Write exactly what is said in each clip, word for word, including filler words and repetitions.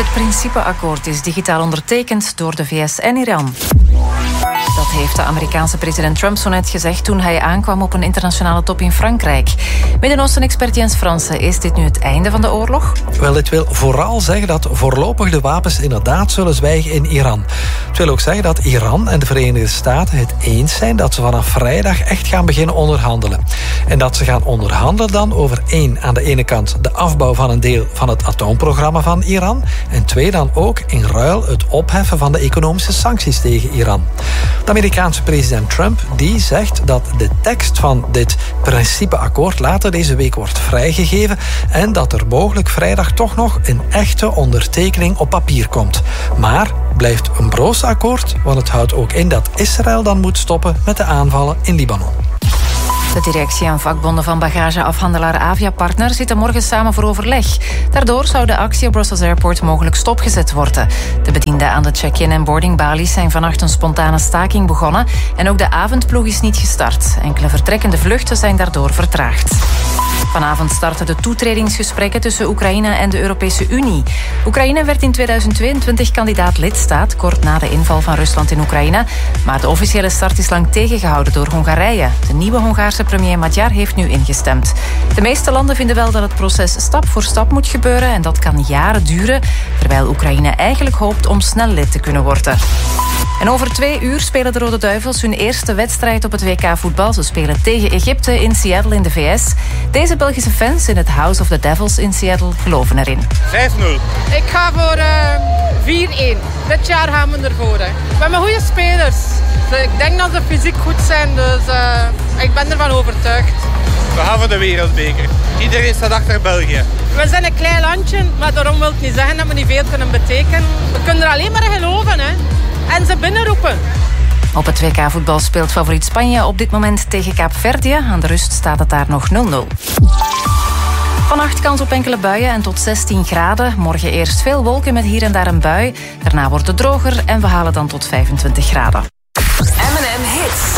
Het principeakkoord is digitaal ondertekend door de V S en Iran. Dat heeft de Amerikaanse president Trump zo net gezegd toen hij aankwam op een internationale top in Frankrijk. Midden-Oosten-expert Jens Fransen, is dit nu het einde van de oorlog? Wel, dit wil vooral zeggen dat voorlopig de wapens inderdaad zullen zwijgen in Iran. Het wil ook zeggen dat Iran en de Verenigde Staten het eens zijn dat ze vanaf vrijdag echt gaan beginnen onderhandelen. En dat ze gaan onderhandelen dan over één, aan de ene kant de afbouw van een deel van het atoomprogramma van Iran en twee, dan ook in ruil het opheffen van de economische sancties tegen Iran. De Amerikaanse president Trump die zegt dat de tekst van dit principeakkoord later deze week wordt vrijgegeven en dat er mogelijk vrijdag toch nog een echte ondertekening op papier komt. Maar blijft een broos akkoord, want het houdt ook in dat Israël dan moet stoppen met de aanvallen in Libanon. De directie en vakbonden van bagageafhandelaar Avia Partner zitten morgen samen voor overleg. Daardoor zou de actie op Brussels Airport mogelijk stopgezet worden. De bedienden aan de check-in en boardingbalies zijn vannacht een spontane staking begonnen en ook de avondploeg is niet gestart. Enkele vertrekkende vluchten zijn daardoor vertraagd. Vanavond starten de toetredingsgesprekken tussen Oekraïne en de Europese Unie. Oekraïne werd in tweeduizend tweeëntwintig kandidaat lidstaat, kort na de inval van Rusland in Oekraïne. Maar de officiële start is lang tegengehouden door Hongarije. De nieuwe Hongaarse premier Magyar heeft nu ingestemd. De meeste landen vinden wel dat het proces stap voor stap moet gebeuren en dat kan jaren duren, terwijl Oekraïne eigenlijk hoopt om snel lid te kunnen worden. En over twee uur spelen de Rode Duivels hun eerste wedstrijd op het W K voetbal. Ze spelen tegen Egypte in Seattle in de V S. Deze Belgische fans in het House of the Devils in Seattle geloven erin. vijf nul. Ik ga voor uh, vier één. Dit jaar gaan we ervoor. Hè. We hebben goede spelers. Ik denk dat ze fysiek goed zijn, dus uh, ik ben ervan overtuigd. We gaan voor de wereldbeker. Iedereen staat achter België. We zijn een klein landje, maar daarom wil het niet zeggen dat we niet veel kunnen betekenen. We kunnen er alleen maar in geloven, hè. En ze binnenroepen. Op het W K voetbal speelt favoriet Spanje op dit moment tegen Kaapverdië. Aan de rust staat het daar nog nul nul. Vannacht kans op enkele buien en tot zestien graden. Morgen eerst veel wolken met hier en daar een bui. Daarna wordt het droger en we halen dan tot vijfentwintig graden. M en M Hits.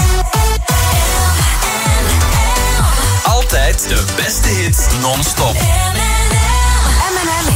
Altijd de beste hits non-stop. M en M